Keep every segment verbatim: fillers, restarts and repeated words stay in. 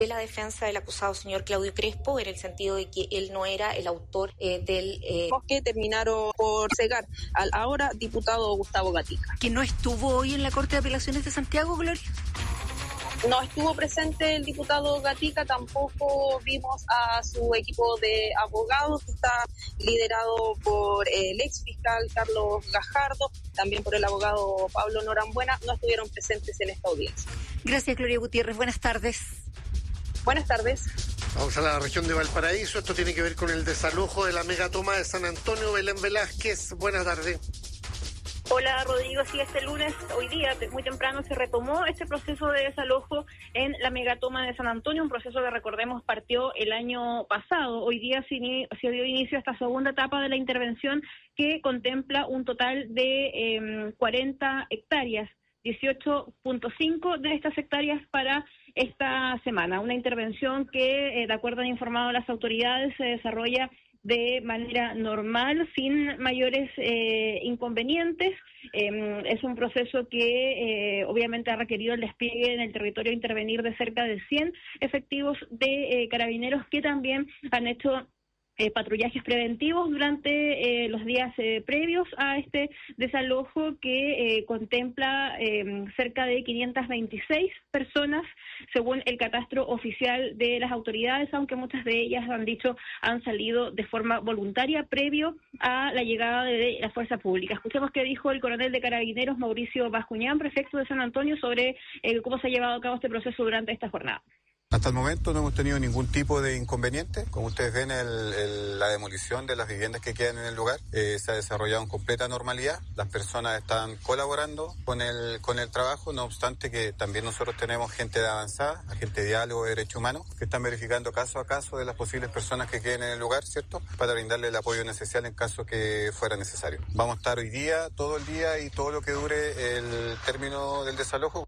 de la defensa del acusado señor Claudio Crespo, en el sentido de que él no era el autor eh, del... Eh... que terminaron por cegar al ahora diputado Gustavo Gatica. ¿Que no estuvo hoy en la Corte de Apelaciones de Santiago, Gloria? No estuvo presente el diputado Gatica, tampoco vimos a su equipo de abogados, que está liderado por el ex fiscal Carlos Gajardo, también por el abogado Pablo Norambuena, no estuvieron presentes en esta audiencia. Gracias, Gloria Gutiérrez. Buenas tardes. Buenas tardes. Vamos a la región de Valparaíso. Esto tiene que ver con el desalojo de la megatoma de San Antonio. Belén Velázquez, buenas tardes. Hola Rodrigo, sí, este lunes, hoy día, muy temprano, se retomó este proceso de desalojo en la megatoma de San Antonio, un proceso que, recordemos, partió el año pasado. Hoy día se, in- se dio inicio a esta segunda etapa de la intervención, que contempla un total de eh, cuarenta hectáreas, dieciocho punto cinco de estas hectáreas para esta semana. Una intervención que, eh, de acuerdo a informado las autoridades, se desarrolla de manera normal, sin mayores eh, inconvenientes. Eh, es un proceso que eh, obviamente ha requerido el despliegue en el territorio intervenir de cerca de cien efectivos de eh, carabineros, que también han hecho Eh, patrullajes preventivos durante eh, los días eh, previos a este desalojo, que eh, contempla eh, cerca de quinientas veintiséis personas, según el catastro oficial de las autoridades, aunque muchas de ellas, han dicho, han salido de forma voluntaria previo a la llegada de la fuerza pública. Escuchemos qué dijo el coronel de Carabineros, Mauricio Bascuñán, prefecto de San Antonio, sobre eh, cómo se ha llevado a cabo este proceso durante esta jornada. Hasta el momento no hemos tenido ningún tipo de inconveniente. Como ustedes ven, el, el, la demolición de las viviendas que quedan en el lugar eh, se ha desarrollado en completa normalidad. Las personas están colaborando con el, con el trabajo, no obstante que también nosotros tenemos gente de avanzada, agente de diálogo de derechos humanos, que están verificando caso a caso de las posibles personas que queden en el lugar, ¿cierto?, para brindarle el apoyo necesario en caso que fuera necesario. Vamos a estar hoy día, todo el día y todo lo que dure el término del desalojo.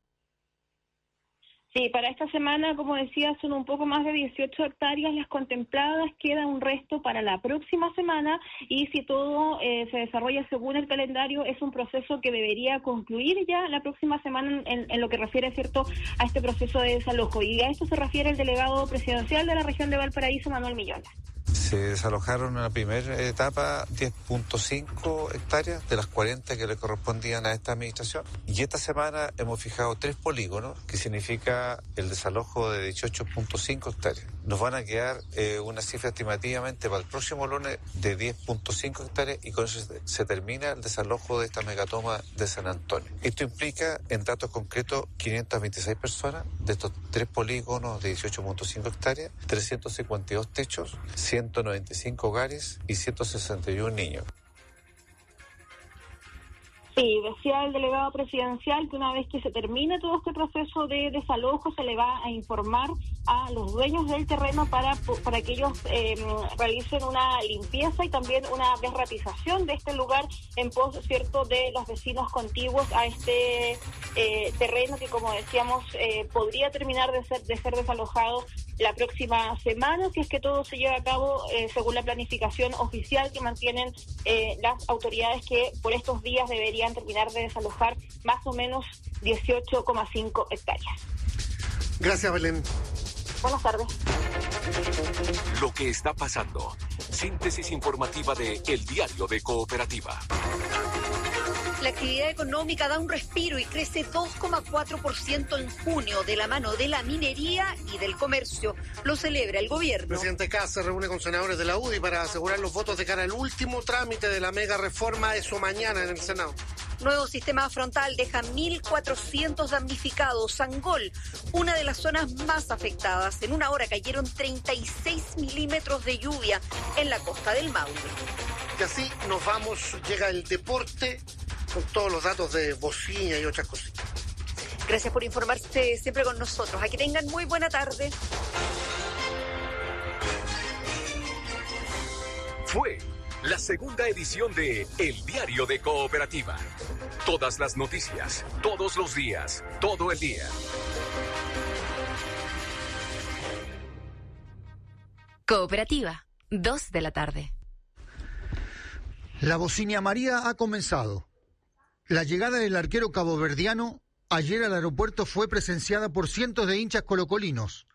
Sí, para esta semana, como decía, son un poco más de dieciocho hectáreas las contempladas, queda un resto para la próxima semana, y si todo eh, se desarrolla según el calendario, es un proceso que debería concluir ya la próxima semana en, en lo que refiere, cierto, a este proceso de desalojo. Y a esto se refiere el delegado presidencial de la región de Valparaíso, Manuel Millona. Se desalojaron en la primera etapa diez punto cinco hectáreas de las cuarenta que le correspondían a esta administración. Y esta semana hemos fijado tres polígonos, que significa el desalojo de dieciocho punto cinco hectáreas. Nos van a quedar eh, una cifra estimativamente para el próximo lunes de diez punto cinco hectáreas, y con eso se, se termina el desalojo de esta megatoma de San Antonio. Esto implica, en datos concretos, quinientas veintiséis personas de estos tres polígonos de dieciocho punto cinco hectáreas, trescientos cincuenta y dos techos, ciento noventa y cinco hogares y ciento sesenta y uno niños. Sí, decía el delegado presidencial que una vez que se termine todo este proceso de desalojo, se le va a informar a los dueños del terreno para, para que ellos eh, realicen una limpieza y también una desratización de este lugar en pos, cierto, de los vecinos contiguos a este eh, terreno que, como decíamos, eh, podría terminar de ser, de ser desalojado la próxima semana, si es que todo se lleva a cabo eh, según la planificación oficial que mantienen eh, las autoridades, que por estos días deberían terminar de desalojar más o menos dieciocho coma cinco hectáreas. Gracias, Belén. Buenas tardes. Lo que está pasando. Síntesis informativa de El Diario de Cooperativa. La actividad económica da un respiro y crece dos coma cuatro por ciento en junio, de la mano de la minería y del comercio. Lo celebra el gobierno. El presidente Kast se reúne con senadores de la U D I para asegurar los votos de cara al último trámite de la mega reforma, eso mañana en el Senado. Nuevo sistema frontal deja mil cuatrocientos damnificados. Sangol, una de las zonas más afectadas. En una hora cayeron treinta y seis milímetros de lluvia en la costa del Maule. Y así nos vamos, llega el deporte con todos los datos de Bociña y otras cositas. Gracias por informarse siempre con nosotros. A que tengan muy buena tarde. Fue la segunda edición de El Diario de Cooperativa. Todas las noticias, todos los días, todo el día. Cooperativa, dos de la tarde. La Bociña María ha comenzado. La llegada del arquero caboverdiano ayer al aeropuerto fue presenciada por cientos de hinchas colocolinos.